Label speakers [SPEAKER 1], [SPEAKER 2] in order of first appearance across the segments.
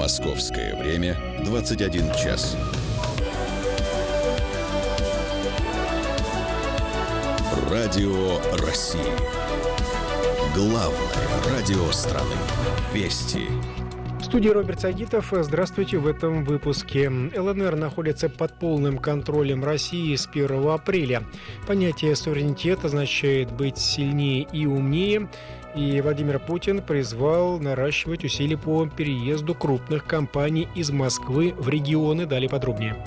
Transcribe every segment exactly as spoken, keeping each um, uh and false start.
[SPEAKER 1] Московское время двадцать один час. Радио России. Главное радио страны. Вести.
[SPEAKER 2] В студии Роберт Сагитов. Здравствуйте. В этом выпуске. ЛНР находится под полным контролем России с первого апреля. Понятие суверенитет означает быть сильнее и умнее. И Владимир Путин призвал наращивать усилия по переезду крупных компаний из Москвы в регионы. Далее подробнее.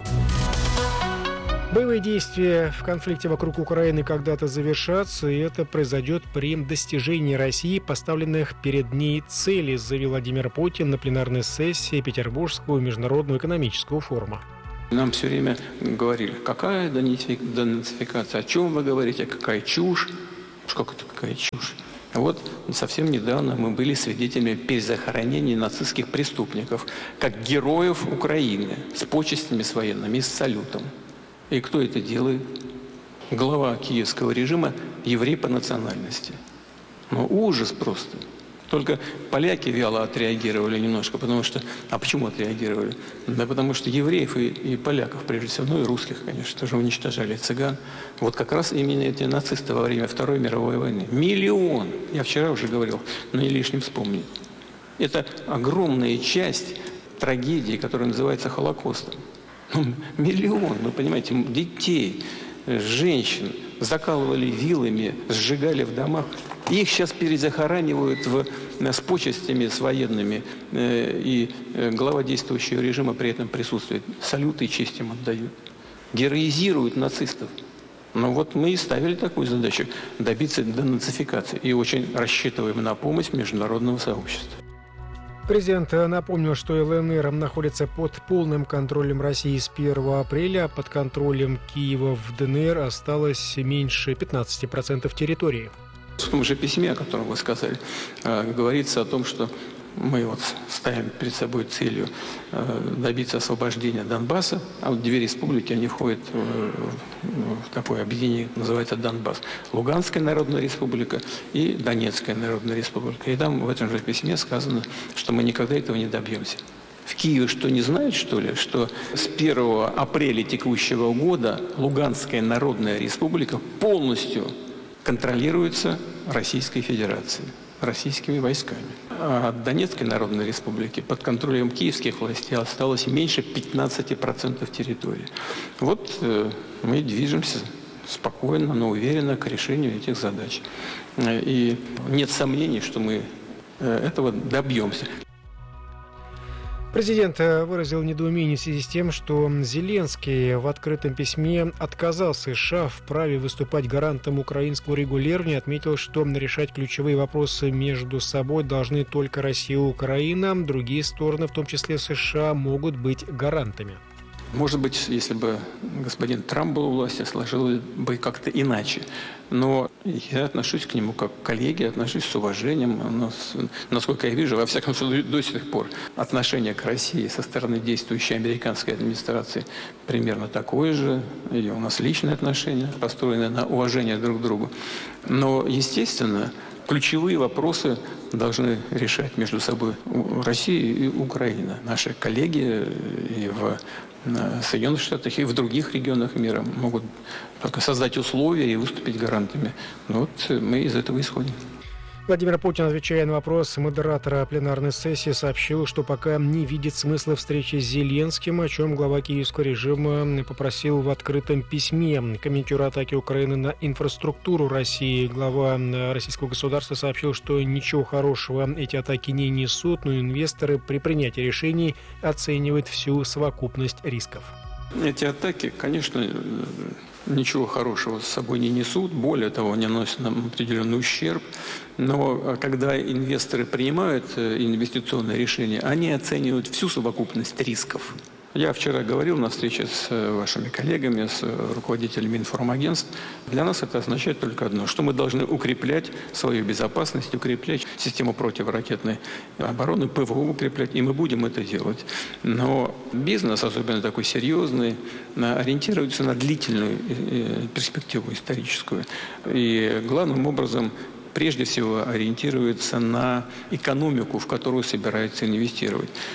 [SPEAKER 2] Боевые действия в конфликте вокруг Украины когда-то завершатся, и это произойдет при достижении России поставленных перед ней целей, заявил Владимир Путин на пленарной сессии Петербургского международного экономического форума.
[SPEAKER 3] Нам все время говорили, какая денацификация, о чем вы говорите, какая чушь. Сколько это какая чушь? Вот совсем недавно мы были свидетелями перезахоронения нацистских преступников как героев Украины с почестями с военными и с салютом. И кто это делает? Глава киевского режима – еврей по национальности. Ну, ужас просто. Только поляки вяло отреагировали немножко, потому что… А почему отреагировали? Да потому что евреев и, и поляков, прежде всего, ну и русских, конечно, тоже уничтожали, цыган. Вот как раз именно эти нацисты во время Второй мировой войны. Миллион! Я вчера уже говорил, но не лишним вспомнить. Это огромная часть трагедии, которая называется Холокостом. Миллион, вы понимаете, детей, женщин закалывали вилами, сжигали в домах. Их сейчас перезахоранивают в, с почестями, с военными. И глава действующего режима при этом присутствует. Салюты и честь им отдают. Героизируют нацистов. Но вот мы и ставили такую задачу – добиться денацификации. И очень рассчитываем на помощь международного сообщества.
[SPEAKER 2] Президент напомнил, что ЛНР находится под полным контролем России с первого апреля. Под контролем Киева в ДНР осталось меньше пятнадцати процентов территории.
[SPEAKER 3] В том же письме, о котором вы сказали, говорится о том, что мы вот ставим перед собой целью добиться освобождения Донбасса, а вот две республики, они входят в такое объединение, называется Донбасс. Луганская Народная Республика и Донецкая Народная Республика. И там в этом же письме сказано, что мы никогда этого не добьемся. В Киеве что, не знают, что ли, что с первого апреля текущего года Луганская Народная Республика полностью контролируется Российской Федерацией, российскими войсками. А от Донецкой Народной Республики под контролем киевских властей осталось меньше пятнадцати процентов территории. Вот э, мы движемся спокойно, но уверенно к решению этих задач. И нет сомнений, что мы э, этого добьемся.
[SPEAKER 2] Президент выразил недоумение в связи с тем, что Зеленский в открытом письме отказал США в праве выступать гарантом украинского регулирования, отметил, что решать ключевые вопросы между собой должны только Россия и Украина, другие стороны, в том числе США, могут быть гарантами.
[SPEAKER 3] Может быть, если бы господин Трамп был у власти, сложилось бы как-то иначе. Но я отношусь к нему как к коллеге, отношусь с уважением. У нас, насколько я вижу, во всяком случае, до сих пор отношение к России со стороны действующей американской администрации примерно такое же. И у нас личные отношения, построенные на уважении друг к другу. Но, естественно, ключевые вопросы должны решать между собой Россия и Украина. Наши коллеги и в Соединенных Штатах, и в других регионах мира могут только создать условия и выступить гарантами. Но вот мы из этого исходим.
[SPEAKER 2] Владимир Путин, отвечая на вопрос модератора пленарной сессии, сообщил, что пока не видит смысла встречи с Зеленским, о чем глава киевского режима попросил в открытом письме. Комментируя атаки Украины на инфраструктуру России, глава российского государства сообщил, что ничего хорошего эти атаки не несут, но инвесторы при принятии решений оценивают всю совокупность рисков.
[SPEAKER 3] Эти атаки, конечно, ничего хорошего с собой не несут, более того, они наносят нам определенный ущерб. Но когда инвесторы принимают инвестиционные решения, они оценивают всю совокупность рисков. Я вчера говорил на встрече с вашими коллегами, с руководителями информагентств. Для нас это означает только одно, что мы должны укреплять свою безопасность, укреплять систему противоракетной обороны, ПВО укреплять, и мы будем это делать. Но бизнес, особенно такой серьезный, ориентируется на длительную перспективу историческую. И главным образом прежде всего ориентируется на экономику, в которую собирается инвестировать.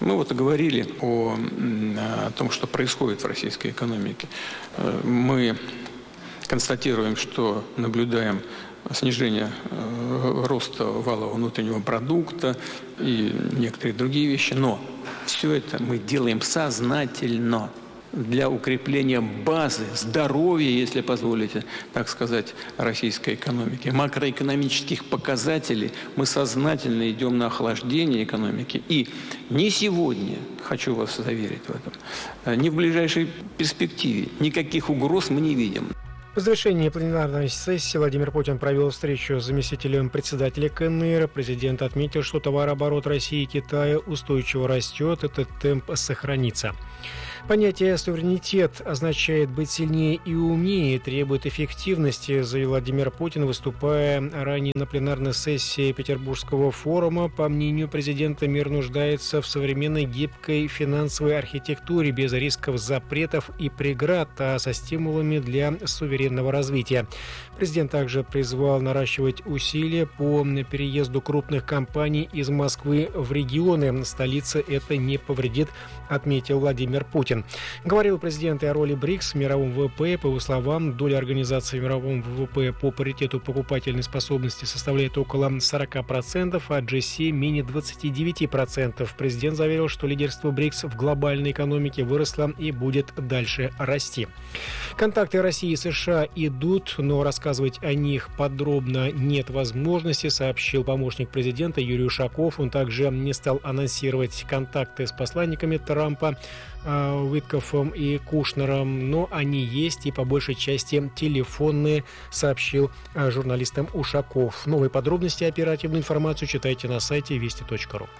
[SPEAKER 3] Мы вот говорили о, о том, что происходит в российской экономике. Мы констатируем, что наблюдаем снижение роста валового внутреннего продукта и некоторые другие вещи. Но все это мы делаем сознательно для укрепления базы, здоровья, если позволите, так сказать, российской экономики. Макроэкономических показателей мы сознательно идем на охлаждение экономики. И не сегодня, хочу вас заверить в этом, не в ближайшей перспективе никаких угроз мы не видим.
[SPEAKER 2] По завершении пленарной сессии Владимир Путин провел встречу с заместителем председателя КНР. Президент отметил, что товарооборот России и Китая устойчиво растет, этот темп сохранится. Понятие «суверенитет» означает быть сильнее и умнее, требует эффективности, заявил Владимир Путин, выступая ранее на пленарной сессии Петербургского форума. По мнению президента, мир нуждается в современной гибкой финансовой архитектуре без рисков, запретов и преград, а со стимулами для суверенного развития. Президент также призвал наращивать усилия по переезду крупных компаний из Москвы в регионы. Столице это не повредит, отметил Владимир Путин. Говорил президент и о роли БРИКС в мировом ВВП. По его словам, доля организации в мировом ВВП по паритету покупательной способности составляет около сорок процентов, а джи семь менее двадцать девять процентов. Президент заверил, что лидерство БРИКС в глобальной экономике выросло и будет дальше расти. Контакты России и США идут, но рассказывать о них подробно нет возможности, сообщил помощник президента Юрий Ушаков. Он также не стал анонсировать контакты с посланниками Трампа, Уиткофом и Кушнером, но они есть и по большей части телефонные, сообщил журналистам Ушаков. Новые подробности и оперативную информацию читайте на сайте вести точка ру.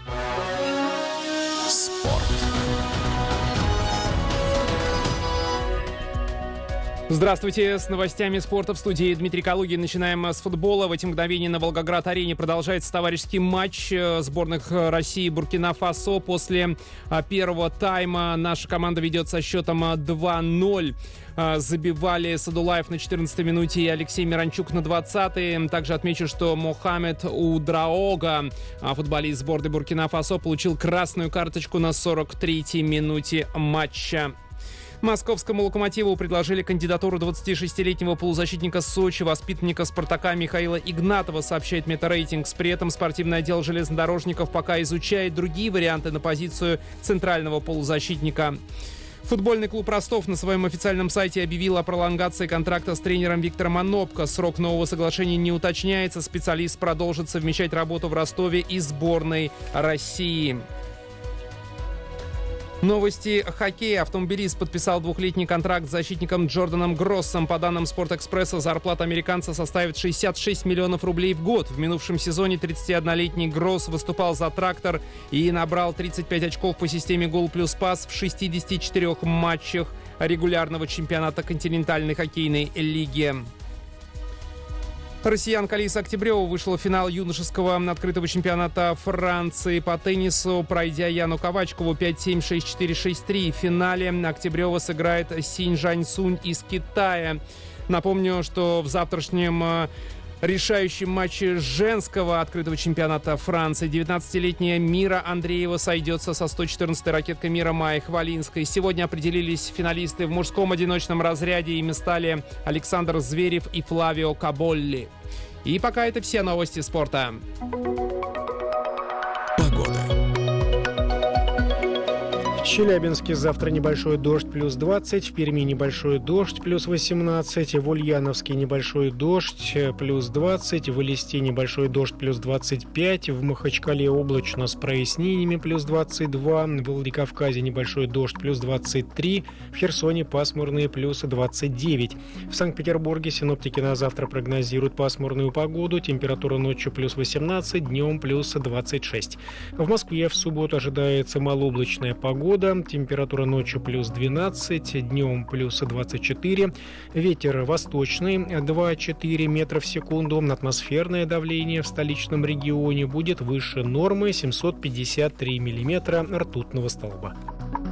[SPEAKER 1] Спорт.
[SPEAKER 4] Здравствуйте, с новостями спорта в студии Дмитрий Калугин. Начинаем с футбола. В эти мгновения на Волгоград-арене продолжается товарищеский матч сборных России и Буркина-Фасо. После первого тайма наша команда ведет со счетом два ноль. Забивали Садулаев на четырнадцатой минуте и Алексей Миранчук на двадцатой. Также отмечу, что Мохамед Удраога, футболист сборной Буркина-Фасо, получил красную карточку на сорок третьей минуте матча. Московскому «Локомотиву» предложили кандидатуру двадцатишестилетнего полузащитника Сочи, воспитанника «Спартака» Михаила Игнатова, сообщает Метарейтингс. При этом спортивный отдел железнодорожников пока изучает другие варианты на позицию центрального полузащитника. Футбольный клуб «Ростов» на своем официальном сайте объявил о пролонгации контракта с тренером Виктором Анопко. Срок нового соглашения не уточняется. Специалист продолжит совмещать работу в Ростове и сборной России. Новости хоккея. Автомобилист подписал двухлетний контракт с защитником Джорданом Гроссом. По данным «Спортэкспресса», зарплата американца составит шестьдесят шесть миллионов рублей в год. В минувшем сезоне тридцатиоднолетний Гросс выступал за «Трактор» и набрал тридцать пять очков по системе гол плюс пас в шестидесяти четырёх матчах регулярного чемпионата континентальной хоккейной лиги. Россиянка Алиса Октябрева вышла в финал юношеского открытого чемпионата Франции по теннису, пройдя Яну Ковачкову пять семь шесть четыре шесть три. В финале Октябрева сыграет Синь Жаньсунь из Китая. Напомню, что в завтрашнем решающем матче женского открытого чемпионата Франции девятнадцатилетняя Мира Андреева сойдется со сто четырнадцатой ракеткой мира Майей Хвалинской. Сегодня определились финалисты в мужском одиночном разряде. Ими стали Александр Зверев и Флавио Каболли. И пока это все новости спорта.
[SPEAKER 1] Погода.
[SPEAKER 2] В Челябинске завтра небольшой дождь плюс двадцать, в Перми небольшой дождь плюс восемнадцать, в Ульяновске небольшой дождь плюс двадцать, в Элисте небольшой дождь плюс двадцать пять, в Махачкале облачно с прояснениями плюс двадцать два, в Владикавказе небольшой дождь плюс двадцать три, в Херсоне пасмурные плюс двадцать девять. В Санкт-Петербурге синоптики на завтра прогнозируют пасмурную погоду, температура ночью плюс восемнадцать, днем плюс двадцать шесть. В Москве в субботу ожидается малооблачная погода. Температура ночью плюс двенадцать, днем плюс двадцать четыре. Ветер восточный два-четыре метра в секунду. Атмосферное давление в столичном регионе будет выше нормы семьсот пятьдесят три миллиметра ртутного столба.